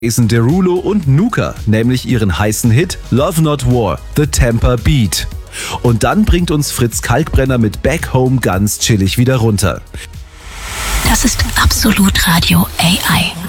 Jason Derulo und Nuka, nämlich ihren heißen Hit Love Not War, The Tampa Beat. Und dann bringt uns Fritz Kalkbrenner mit Back Home ganz chillig wieder runter. Das ist Absolut Radio AI.